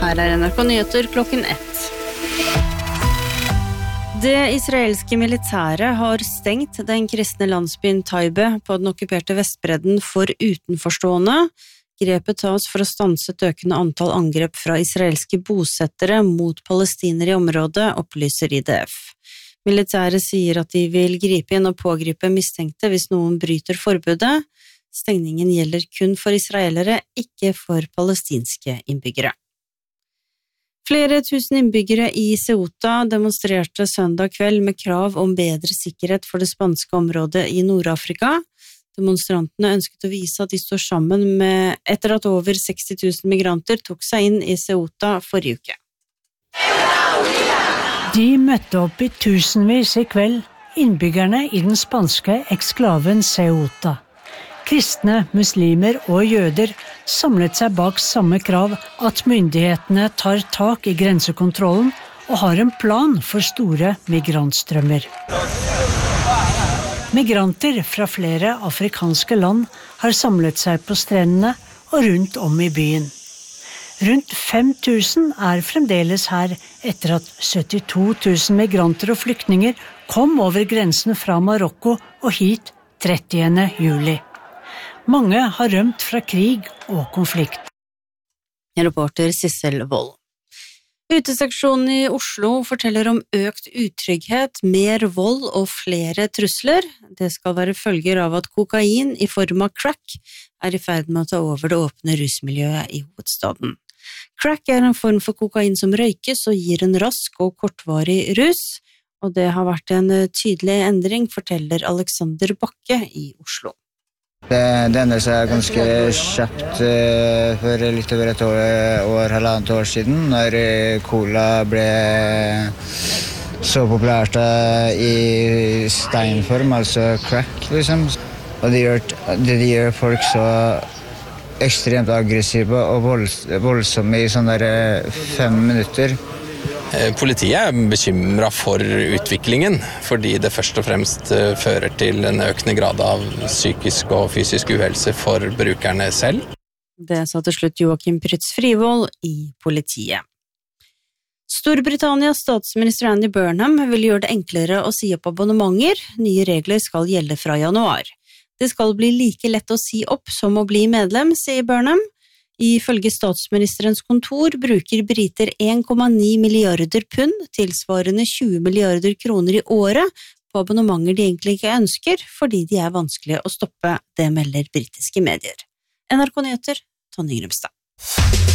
Her NRK Nyheter klokken 1. Det israelske militæret har stengt den kristne landsbyen Taibe på den okkuperte Vestbredden for utenforstående. Grepet tas for å stanse et økende antall angrep fra israelske bosettere mot palestinere i området, opplyser IDF. Militæret sier at de vil gripe inn og pågripe mistenkte hvis noen bryter forbudet. Stengningen gjelder kun for israelere, ikke for palestinske innbyggere. Flere tusen innbyggere i Ceuta demonstrerte søndag kveld med krav om bedre sikkerhet for det spanske området i Nord-Afrika. Demonstrantene ønsket å vise at de står sammen etter at over 60 000 migranter tok seg inn i Ceuta forrige uke. De møtte opp i tusenvis i kveld, innbyggerne i den spanske eksklaven Ceuta. Kristne, muslimer og jøder samlet seg bak samme krav at myndighetene tar tak i grensekontrollen og har en plan for store migrantstrømmer. Migranter fra flere afrikanske land har samlet seg på strendene og rundt om i byen. Rundt 5000 er fremdeles her etter at 72 000 migranter og flyktninger kom over grensen fra Marokko og hit 30. juli. Mange har rømt fra krig og konflikt. Reporter Sissel Wold. Uteseksjonen i Oslo forteller om økt utrygghet, mer vold og flere trusler. Det skal være følger av at kokain i form av crack er i ferd med å ta over det åpne rusmiljøet i hovedstaden. Crack er en form for kokain som røykes og gir en rask og kortvarig rus, og det har vært en tydelig endring, forteller Alexander Bakke i Oslo. Det endret seg ganske kjapt for litt over et halvannet år siden, når cola ble så populært i steinform, altså crack, liksom. Og det gjør folk så ekstremt aggressive og voldsomme i sånne 5 minutter. Politiet er bekymret for utviklingen, fordi det først og fremst fører til en økende grad av psykisk og fysisk uhelse for brukerne selv. Det sa til slutt Joachim Prytz Frivold i politiet. Storbritannias statsminister Andy Burnham vil gjøre det enklere å si opp abonnementer. Nye regler skal gjelde fra januar. Det skal bli like lett å si opp som å bli medlem, sier Burnham. Ifølge statsministerens kontor bruker briter 1,9 milliarder pund, tilsvarende 20 milliarder kroner i året, på abonnementer de egentlig ikke ønsker, fordi de er vanskelige å stoppe, det melder britiske medier. NRK Nyheter, Tonje Grimstad.